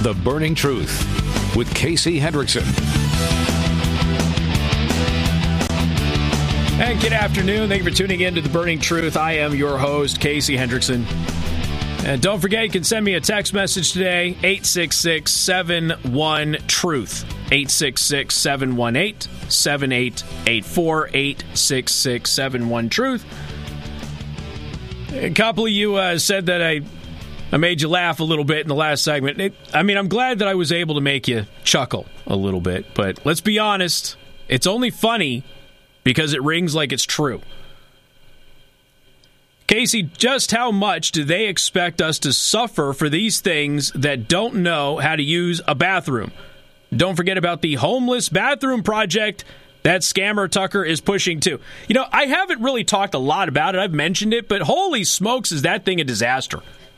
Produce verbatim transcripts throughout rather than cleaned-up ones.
The Burning Truth with Casey Hendrickson. And good afternoon. Thank you for tuning in to The Burning Truth. I am your host, Casey Hendrickson. And don't forget, you can send me a text message today, eight six six, seven one, truth. eight six six, seven one eight, seven eight eight four, eight six six, seven one, truth. A couple of you uh, said that I, I made you laugh a little bit in the last segment. It, I mean, I'm glad that I was able to make you chuckle a little bit. But let's be honest, it's only funny because it rings like it's true. Casey, just how much do they expect us to suffer for these things that don't know how to use a bathroom? Don't forget about the homeless bathroom project that Scammer Tucker is pushing too. You know, I haven't really talked a lot about it. I've mentioned it, but holy smokes, is that thing a disaster.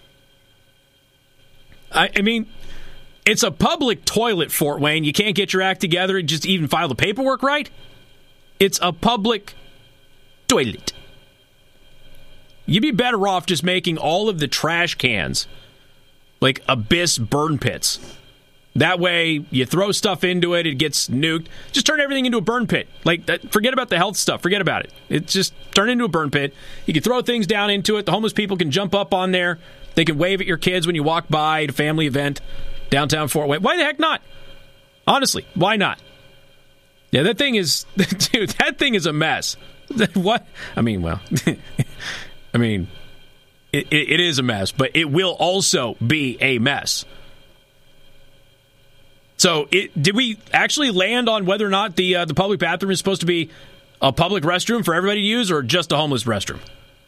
I, I mean, it's a public toilet, Fort Wayne. You can't get your act together and just even file the paperwork right? It's a public toilet. You'd be better off just making all of the trash cans like abyss burn pits. That way, you throw stuff into it, it gets nuked. Just turn everything into a burn pit. Like, that, forget about the health stuff. Forget about it. It's just turn it into a burn pit. You can throw things down into it. The homeless people can jump up on there. They can wave at your kids when you walk by at a family event downtown Fort Wayne. Why the heck not? Honestly, why not? Yeah, that thing is, dude, that thing is a mess. What? I mean, well, I mean, it, it, it is a mess, but it will also be a mess. So, it, did we actually land on whether or not the uh, the public bathroom is supposed to be a public restroom for everybody to use or just a homeless restroom?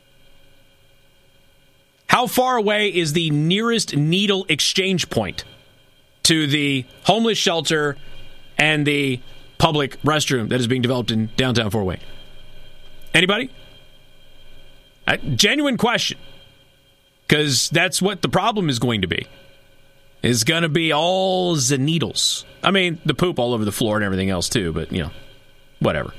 How far away is the nearest needle exchange point to the homeless shelter and the public restroom that is being developed in downtown Fort Wayne? Anybody? A genuine question. Because that's what the problem is going to be. It's going to be all the needles. I mean, the poop all over the floor and everything else too, but, you know, whatever.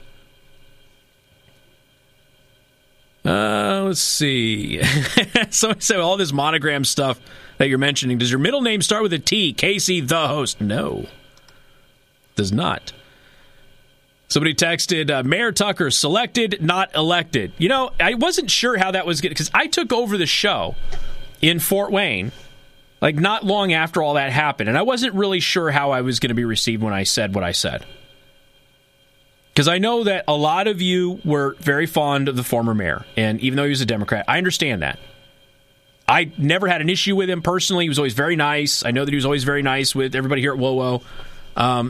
Uh, let's see. So, so all this monogram stuff that you're mentioning, does your middle name start with a T? Casey, the host? No. Does not. Somebody texted, uh, Mayor Tucker, selected, not elected. You know, I wasn't sure how that was going to, because I took over the show in Fort Wayne, like not long after all that happened, and I wasn't really sure how I was going to be received when I said what I said. Because I know that a lot of you were very fond of the former mayor, and even though he was a Democrat, I understand that. I never had an issue with him personally. He was always very nice. I know that he was always very nice with everybody here at WoWo. Um,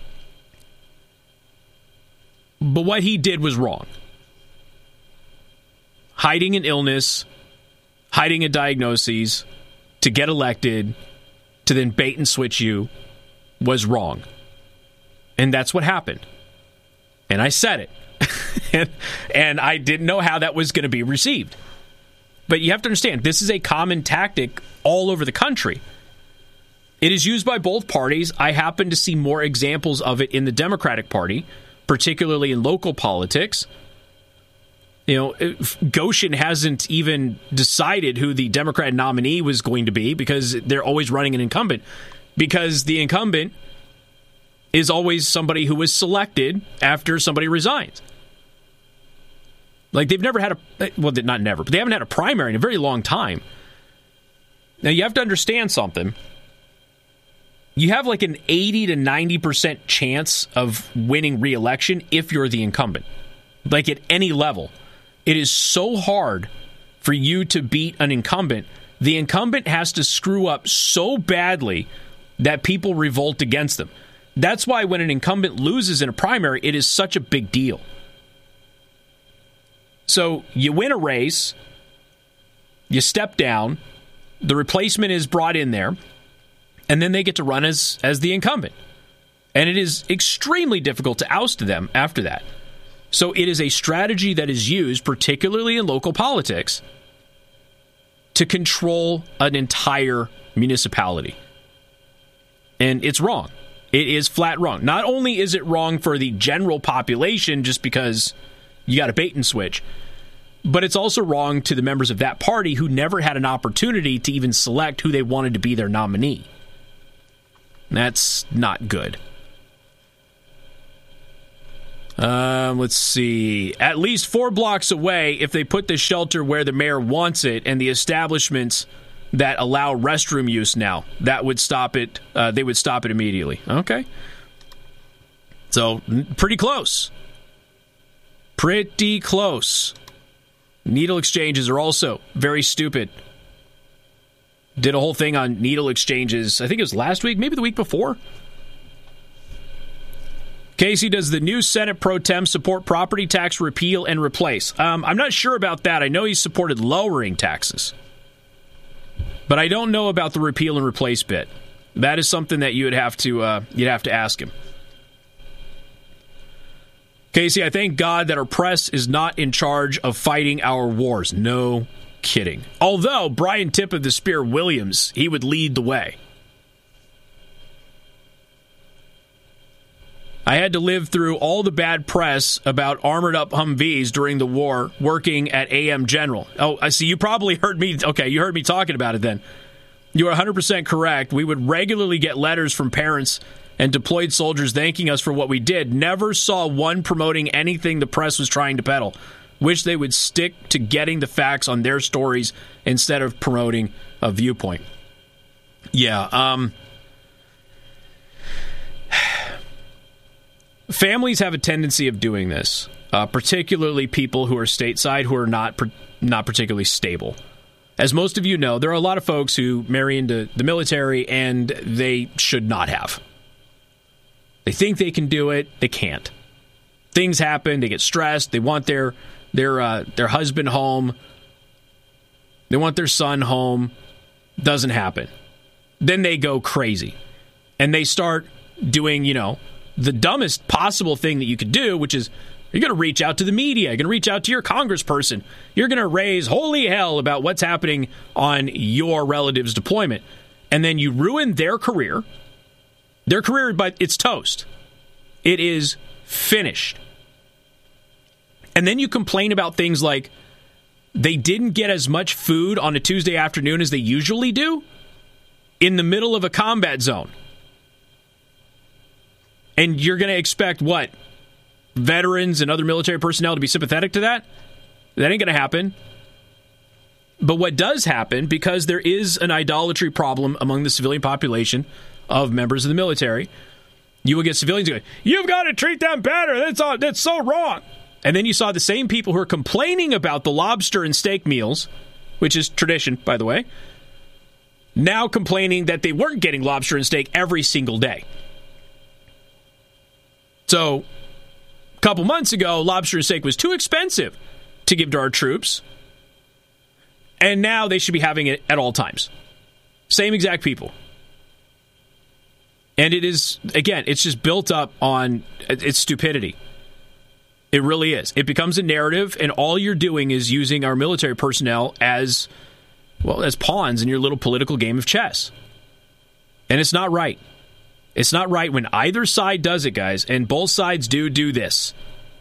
but what he did was wrong. Hiding an illness, hiding a diagnosis to get elected, to then bait and switch you, was wrong. And that's what happened. And I said it. and, and I didn't know how that was going to be received. But you have to understand, this is a common tactic all over the country. It is used by both parties. I happen to see more examples of it in the Democratic Party, particularly in local politics. You know, Goshen hasn't even decided who the Democrat nominee was going to be because they're always running an incumbent. Because the incumbent is always somebody who was selected after somebody resigns. Like, they've never had a, well, not never, but they haven't had a primary in a very long time. Now, you have to understand something. You have like an eighty to ninety percent chance of winning re-election if you're the incumbent. Like, at any level. It is so hard for you to beat an incumbent. The incumbent has to screw up so badly that people revolt against them. That's why when an incumbent loses in a primary, it is such a big deal. So you win a race, you step down, the replacement is brought in there, and then they get to run as, as the incumbent. And it is extremely difficult to oust them after that. So it is a strategy that is used, particularly in local politics, to control an entire municipality. And it's wrong. It is flat wrong. Not only is it wrong for the general population just because you got a bait and switch, but it's also wrong to the members of that party who never had an opportunity to even select who they wanted to be their nominee. That's not good. Um, let's see. At least four blocks away, if they put the shelter where the mayor wants it and the establishments that allow restroom use now, that would stop it. Uh, they would stop it immediately. Okay. So, pretty close. Pretty close. Needle exchanges are also very stupid. Did a whole thing on needle exchanges, I think it was last week, maybe the week before. Casey, does the new Senate pro tem support property tax repeal and replace? Um, I'm not sure about that. I know he supported lowering taxes. But I don't know about the repeal and replace bit. That is something that you would have to uh, you'd have to ask him. Casey, I thank God that our press is not in charge of fighting our wars. No kidding. Although Brian Tip of the Spear Williams, he would lead the way. I had to live through all the bad press about armored-up Humvees during the war working at A M General. Oh, I see. You probably heard me. Okay, you heard me talking about it then. You are one hundred percent correct. We would regularly get letters from parents and deployed soldiers thanking us for what we did. Never saw one promoting anything the press was trying to peddle. Wish they would stick to getting the facts on their stories instead of promoting a viewpoint. Yeah, um... families have a tendency of doing this, uh, particularly people who are stateside who are not per- not particularly stable. As most of you know, there are a lot of folks who marry into the military and they should not have. They think they can do it, they can't. Things happen, they get stressed, they want their their uh, their husband home, they want their son home, doesn't happen. Then they go crazy. And they start doing, you know, the dumbest possible thing that you could do, which is you're going to reach out to the media. You're going to reach out to your congressperson. You're going to raise holy hell about what's happening on your relative's deployment. And then you ruin their career. Their career, but it's toast. It is finished. And then you complain about things like they didn't get as much food on a Tuesday afternoon as they usually do in the middle of a combat zone. And you're going to expect, what, veterans and other military personnel to be sympathetic to that? That ain't going to happen. But what does happen, because there is an idolatry problem among the civilian population of members of the military, you will get civilians going, you've got to treat them better. That's all, that's so wrong. And then you saw the same people who are complaining about the lobster and steak meals, which is tradition, by the way, now complaining that they weren't getting lobster and steak every single day. So, a couple months ago, lobster and steak was too expensive to give to our troops. And now they should be having it at all times. Same exact people. And it is, again, it's just built up on its stupidity. It really is. It becomes a narrative, and all you're doing is using our military personnel as, well, as pawns in your little political game of chess. And it's not right. It's not right when either side does it, guys, and both sides do do this.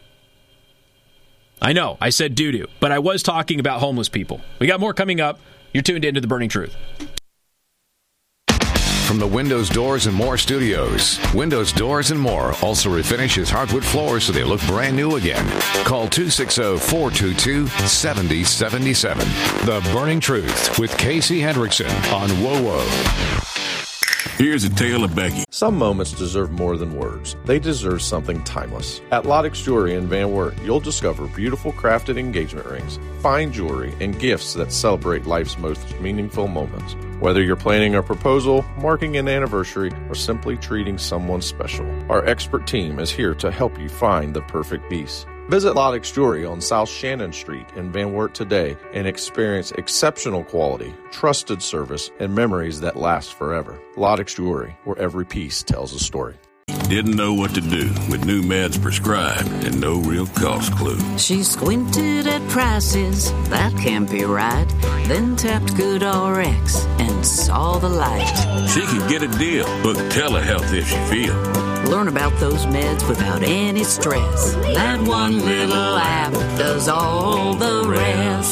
I know, I said doo-doo, but I was talking about homeless people. We got more coming up. You're tuned into The Burning Truth. From the Windows, Doors, and More studios, Windows, Doors, and More also refinishes hardwood floors so they look brand new again. Call two six zero, four two two, seven zero seven seven. The Burning Truth with Casey Hendrickson on W O W O. Here's a tale of Becky. Some moments deserve more than words. They deserve something timeless. At Lottix Jewelry in Van Wert, you'll discover beautiful crafted engagement rings, fine jewelry, and gifts that celebrate life's most meaningful moments. Whether you're planning a proposal, marking an anniversary, or simply treating someone special, our expert team is here to help you find the perfect piece. Visit Lottix Jewelry on South Shannon Street in Van Wert today and experience exceptional quality, trusted service, and memories that last forever. Lottix Jewelry, where every piece tells a story. Didn't know what to do with new meds prescribed and no real cost clue. She squinted at prices, that can't be right. Then tapped GoodRx and saw the light. She could get a deal. Book telehealth if she feel. Learn about those meds without any stress. That one little app does all the rest.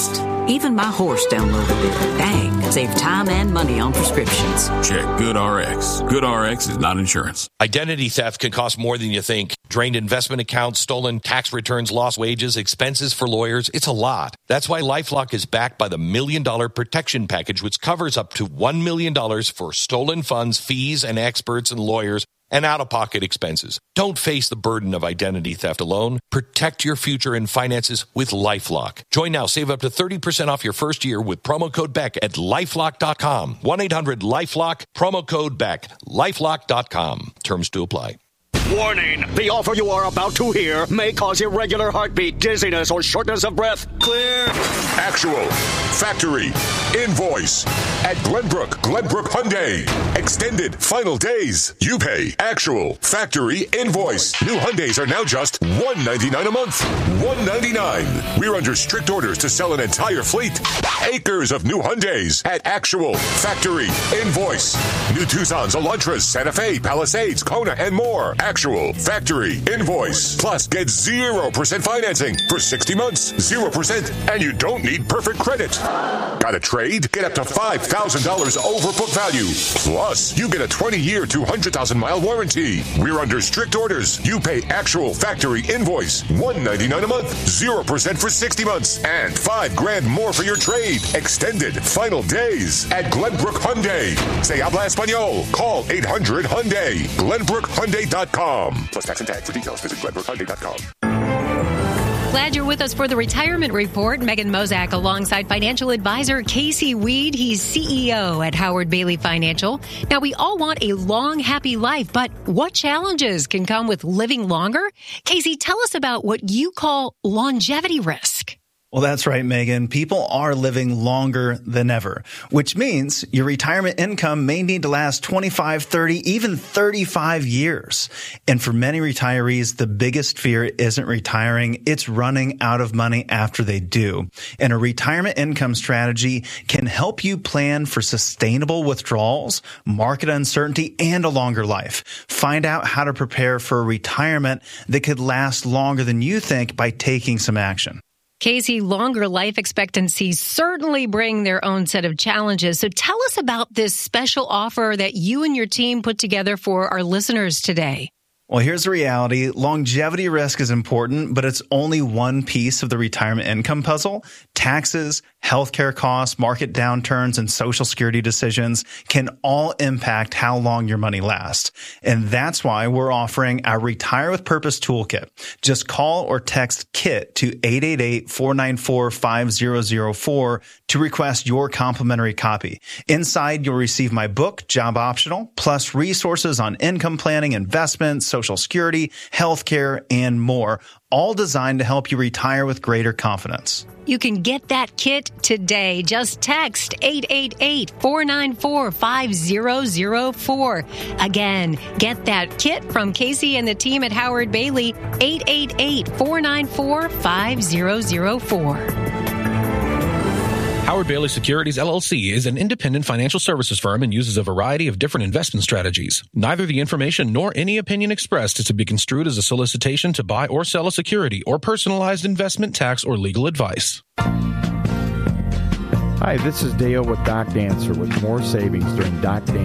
Even my horse downloaded it. Dang, saved time and money on prescriptions. Check GoodRx. GoodRx is not insurance. Identity theft can cost more than you think. Drained investment accounts, stolen tax returns, lost wages, expenses for lawyers. It's a lot. That's why LifeLock is backed by the Million Dollar Protection Package, which covers up to one million dollars for stolen funds, fees, and experts and lawyers, and out-of-pocket expenses. Don't face the burden of identity theft alone. Protect your future and finances with LifeLock. Join now. Save up to thirty percent off your first year with promo code Beck at lifelock dot com. one eight hundred lifelock, promo code Beck. lifelock dot com. Terms to apply. Warning! The offer you are about to hear may cause irregular heartbeat, dizziness, or shortness of breath. Clear. Actual. Factory. Invoice. At Glenbrook. Glenbrook Hyundai. Extended. Final days. You pay. Actual. Factory. Invoice. New Hyundais are now just one hundred ninety-nine dollars a month. one hundred ninety-nine dollars. We're under strict orders to sell an entire fleet. Acres of new Hyundais. At Actual. Factory. Invoice. New Tucsons, Elantras, Santa Fe, Palisades, Kona, and more. Actual. Factory. Invoice. Plus, get zero percent financing for sixty months. zero percent. And you don't need perfect credit. Got a trade? Get up to five thousand dollars over book value. Plus, you get a twenty-year, two hundred thousand mile warranty. We're under strict orders. You pay Actual. Factory. Invoice. one hundred ninety-nine dollars a month. zero percent for sixty months. And five grand more for your trade. Extended. Final days. At Glenbrook Hyundai. Se habla español. Call eight hundred Hyundai. Glenbrook Hyundai dot com. Plus tax and tag. For details, visit Glenbrook Hyundai dot com. Glad you're with us for the Retirement Report. Megan Mozak alongside financial advisor Casey Weed. He's C E O at Howard Bailey Financial. Now, we all want a long, happy life, but what challenges can come with living longer? Casey, tell us about what you call longevity risk. Well, that's right, Megan. People are living longer than ever, which means your retirement income may need to last twenty-five, thirty, even thirty-five years. And for many retirees, the biggest fear isn't retiring. It's running out of money after they do. And a retirement income strategy can help you plan for sustainable withdrawals, market uncertainty, and a longer life. Find out how to prepare for a retirement that could last longer than you think by taking some action. Casey, longer life expectancies certainly bring their own set of challenges. So tell us about this special offer that you and your team put together for our listeners today. Well, here's the reality. Longevity risk is important, but it's only one piece of the retirement income puzzle. Taxes, healthcare costs, market downturns, and Social Security decisions can all impact how long your money lasts. And that's why we're offering our Retire with Purpose Toolkit. Just call or text KIT to eight eight eight, four nine four, five zero zero four to request your complimentary copy. Inside, you'll receive my book, Job Optional, plus resources on income planning, investments, Social Security, healthcare, and more, all designed to help you retire with greater confidence. You can get that kit today. Just text eight eight eight, four nine four, five zero zero four. Again, get that kit from Casey and the team at Howard Bailey, eight eight eight, four nine four, five zero zero four. Howard Bailey Securities, L L C is an independent financial services firm and uses a variety of different investment strategies. Neither the information nor any opinion expressed is to be construed as a solicitation to buy or sell a security or personalized investment, tax, or legal advice. Hi, this is Dale with Doc Dancer with more savings during Doc Dan